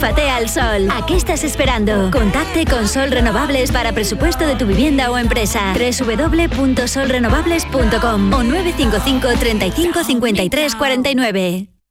Enchúfate al sol. ¿A qué estás esperando? Contacte con Sol Renovables para presupuesto de tu vivienda o empresa. www.solrenovables.com o 955 35 53 49.